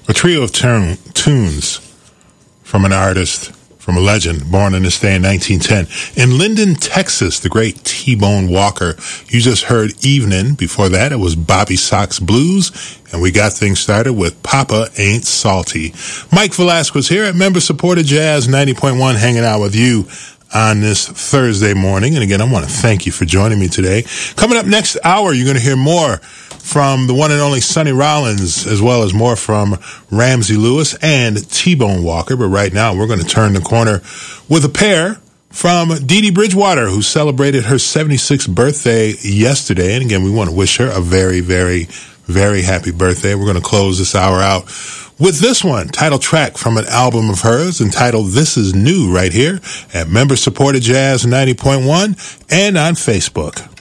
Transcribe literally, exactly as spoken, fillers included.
A trio of turn, tunes from an artist, from a legend, born in this day in nineteen ten. In Linden, Texas, the great T-Bone Walker. You just heard Evening. Before that, it was Bobby Sox Blues. And we got things started with Papa Ain't Salty. Mike Velasquez here at Member-Supported Jazz ninety point one, hanging out with you on this Thursday morning. And again, I want to thank you for joining me today. Coming up next hour, you're going to hear more from the one and only Sonny Rollins, as well as more from Ramsey Lewis and T-Bone Walker. But right now, we're going to turn the corner with a pair from Dee Dee Bridgewater, who celebrated her seventy-sixth birthday yesterday. And again, we want to wish her a very, very, very happy birthday. We're going to close this hour out with this one, title track from an album of hers entitled This Is New, right here at Member Supported Jazz ninety point one and on Facebook.